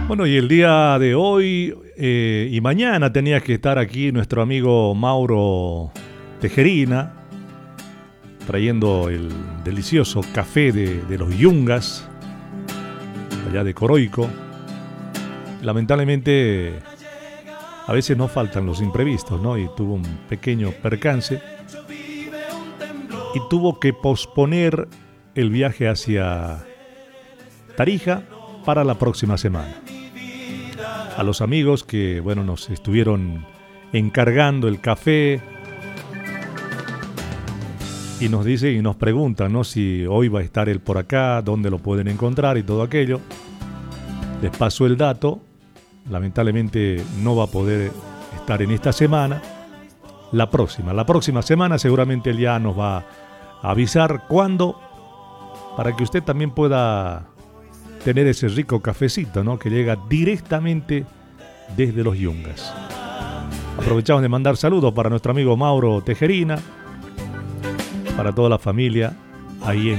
Bueno, y el día de hoy y mañana tenía que estar aquí nuestro amigo Mauro Tejerina, trayendo el delicioso café de los Yungas, allá de Coroico. Lamentablemente, a veces nos faltan los imprevistos, ¿no? Y tuvo un pequeño percance y tuvo que posponer el viaje hacia Tarija para la próxima semana. A los amigos que, bueno, nos estuvieron encargando el café y nos dicen y nos preguntan, ¿no?, si hoy va a estar él por acá, dónde lo pueden encontrar y todo aquello. Les paso el dato. Lamentablemente no va a poder estar en esta semana. La próxima semana seguramente él ya nos va a avisar cuándo, para que usted también pueda tener ese rico cafecito, ¿no?, que llega directamente desde los Yungas. Aprovechamos de mandar saludos para nuestro amigo Mauro Tejerina, para toda la familia ahí en